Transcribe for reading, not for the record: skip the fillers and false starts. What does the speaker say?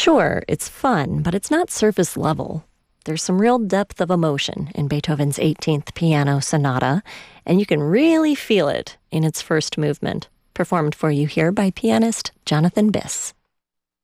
Sure, it's fun, but it's not surface level. There's some real depth of emotion in Beethoven's 18th Piano Sonata, and you can really feel it in its first movement, performed for you here by pianist Jonathan Biss.